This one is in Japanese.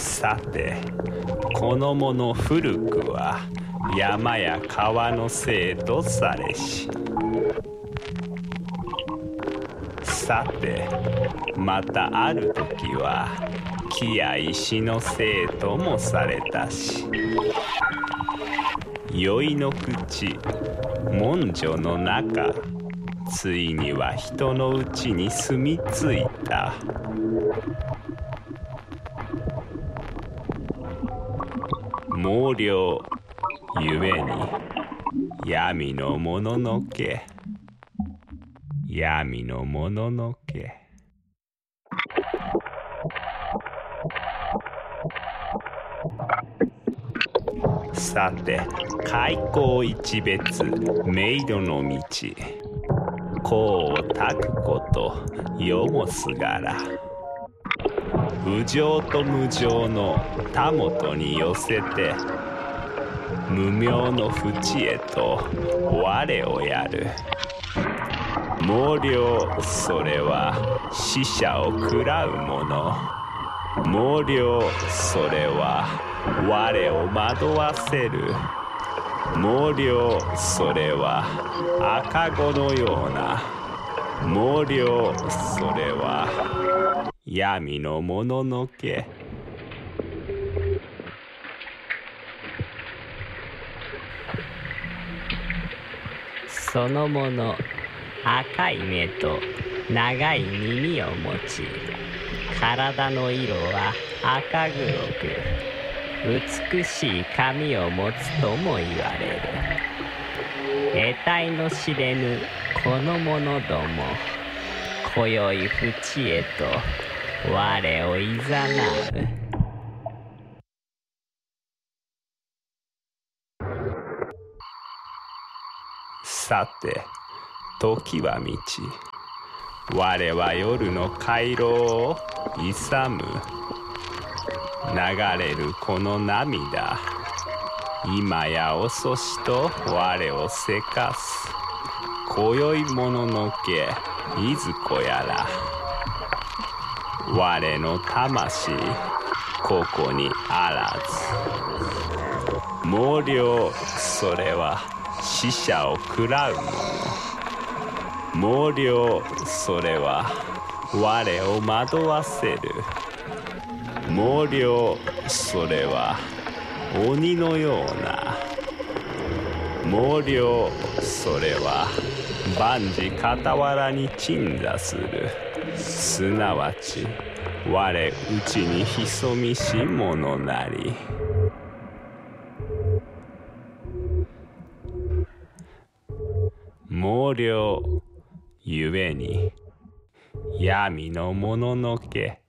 さて、このもの古くは山や川のせいとされし、さてまたある時は木や石のせいともされたし、宵の口文書の中、ついには人のうちに住み着いた。毛量ゆえに闇のもののけ、闇のもののけ。さて開口一別冥土の道、功をたくこと世もすがら、無常と無常のたもとに寄せて、無明の淵へと我をやる。毛量それは死者を喰らうもの。毛量それは我を惑わせる。毛量それは赤子のような。毛量それは闇のもののけ。 そのもの赤い目と長い耳を持ち、体の色は赤黒く、美しい髪を持つとも言われる。得体の知れぬこの者ども、今宵淵へと我をいざなう。 さて時は満ち、我は夜の回廊を勇む。流れるこの涙、今や遅しと我をせかす。今宵もののけいずこやら、我の魂ここにあらず。毛量それは死者を喰らうもの。毛量それは我を惑わせる。毛量それは鬼のような。毛量それは万事傍らに鎮座する。すなわち我うちに潜みし者なり。毛量ゆえに闇のもののけ。